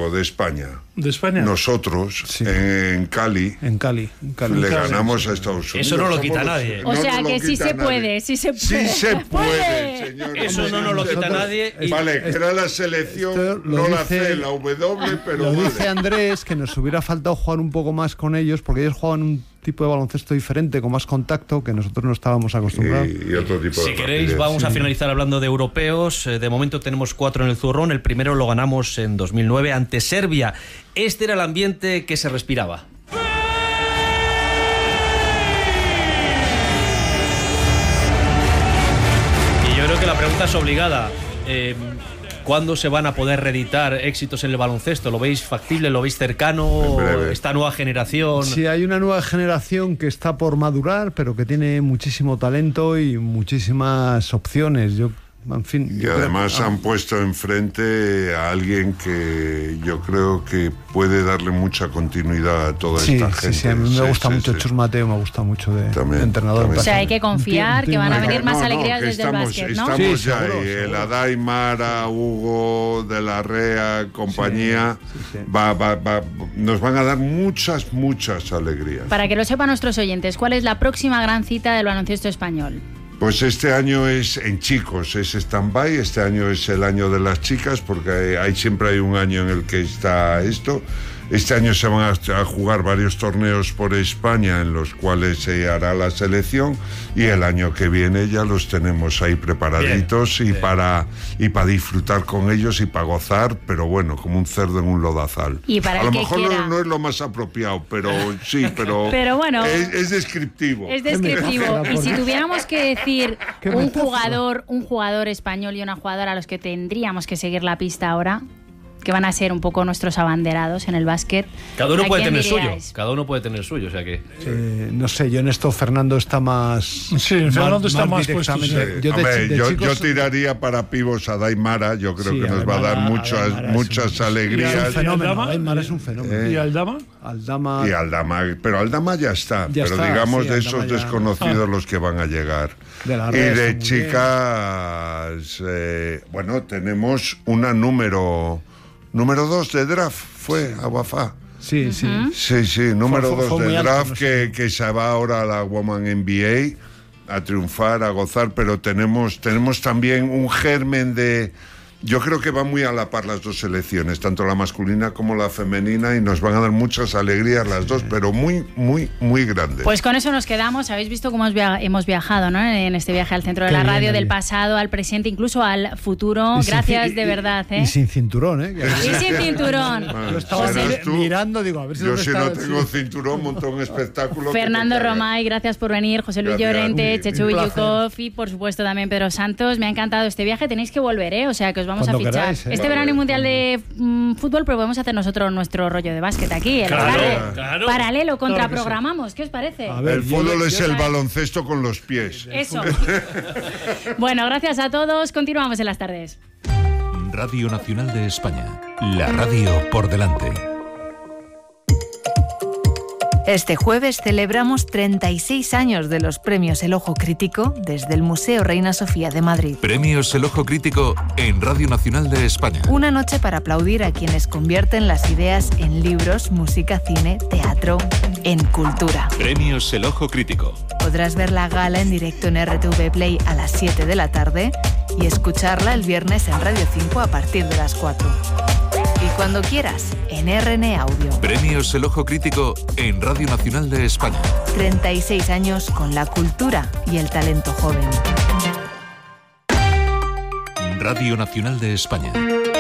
digo, de España. ¿De España? Nosotros, Sí. en Cali, le ganamos a Estados Unidos. Eso no lo quita nadie. O sea que sí se puede, sí se puede. Sí se puede, señor. Eso no nos lo quita nadie. Vale, que era la selección, no la C, la W, pero lo vale. dice Andrés, que nos hubiera faltado jugar un poco más con ellos, porque ellos juegan un tipo de baloncesto diferente, con más contacto, que nosotros no estábamos acostumbrados. Y otro tipo de Si queréis, rapidez. vamos a finalizar hablando de europeos. De momento tenemos 4 en el zurrón. El primero lo ganamos en 2009 ante Serbia. Este era el ambiente que se respiraba. Y yo creo que la pregunta es obligada. ¿Cuándo se van a poder reeditar éxitos en el baloncesto? ¿Lo veis factible? ¿Lo veis cercano? ¿Esta nueva generación? Sí, hay una nueva generación que está por madurar, pero que tiene muchísimo talento y muchísimas opciones. En fin, Y además han puesto enfrente a alguien que yo creo que puede darle mucha continuidad a toda esta gente. Sí, a mí me gusta mucho Chus Mateo, me gusta mucho de entrenador. También. O sea, hay que confiar que van a venir más alegrías que desde el básquet, ¿no? Estamos Sí, ya seguro, ahí. El seguro. Adai, Mara, Hugo, De la Rea, compañía, sí. nos van a dar muchas alegrías. Para que lo sepan nuestros oyentes, ¿cuál es la próxima gran cita del baloncesto español? Pues este año es en chicos, es stand-by, este año es el año de las chicas, porque siempre hay un año en el que está esto. Este año se van a jugar varios torneos por España en los cuales se hará la selección, y el año que viene ya los tenemos ahí preparaditos y para disfrutar con ellos y para gozar, pero bueno, como un cerdo en un lodazal. Y para a lo el que mejor quiera. no es lo más apropiado, pero sí, pero bueno, es descriptivo. Es descriptivo. Y si tuviéramos que decir Qué un metáfora. jugador español y una jugadora a los que tendríamos que seguir la pista ahora, que van a ser un poco nuestros abanderados en el básquet. Cada uno ¿a puede quién tener suyo. diríais? Cada uno puede tener suyo, o sea que... No sé, yo en esto Fernando está más... Sí, Fernando está más puesto. directamente. Sí. Hombre, de yo chicos- tiraría para pivos a Daimara, yo creo Sí, que nos va a dar Daimara muchas es un alegrías. fenómeno. Aldama? Aymar es un fenómeno. ¿Y Aldama? Aldama... Y Aldama, pero Aldama ya está, Ya pero está, digamos sí, de Aldama esos ya. desconocidos los que van a llegar. De la Y Rea de está muy chicas, bueno, tenemos una número 2 de draft, fue Aguafá. Sí, sí. Sí, número Fue 2 muy de alto, draft no sé. que se va ahora a la Woman NBA a triunfar, a gozar, pero tenemos también un germen de... Yo creo que van muy a la par las dos selecciones, tanto la masculina como la femenina, y nos van a dar muchas alegrías las dos, pero muy grandes. Pues con eso nos quedamos. Habéis visto cómo hemos viajado, ¿no? En este viaje al centro de la radio, del pasado al presente, incluso al futuro. Gracias de verdad, ¿eh? Y sin cinturón, ¿eh? Y sin cinturón. Yo estaba serás tú. mirando, digo, a ver si Yo dónde si está- no tengo cinturón, monto un espectáculo. Fernando que te cagas. Romay, gracias por venir. José Luis Gracias. Llorente, Un Chechu placer. Villukov y por supuesto también Pedro Santos. Me ha encantado este viaje. Tenéis que volver, ¿eh? O sea que os vamos Cuando a fichar. queráis, ¿eh? Este Vale. verano hay mundial de fútbol, pero podemos hacer nosotros nuestro rollo de básquet aquí. En la tarde. Claro. Paralelo, Claro que contraprogramamos. ¿Qué os parece? A ver, El fútbol yo- es el baloncesto con los pies. Eso. Bueno, gracias a todos. Continuamos en las tardes. Radio Nacional de España. La radio por delante. Este jueves celebramos 36 años de los premios El Ojo Crítico desde el Museo Reina Sofía de Madrid. Premios El Ojo Crítico en Radio Nacional de España. Una noche para aplaudir a quienes convierten las ideas en libros, música, cine, teatro, en cultura. Premios El Ojo Crítico. Podrás ver la gala en directo en RTV Play a las 7 de la tarde y escucharla el viernes en Radio 5 a partir de las 4. Y cuando quieras, en RN Audio. Premios El Ojo Crítico en Radio Nacional de España. 36 años con la cultura y el talento joven. Radio Nacional de España.